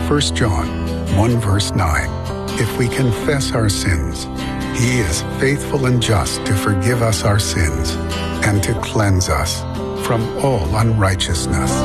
1 John 1 verse 9. If we confess our sins, He is faithful and just to forgive us our sins and to cleanse us from all unrighteousness.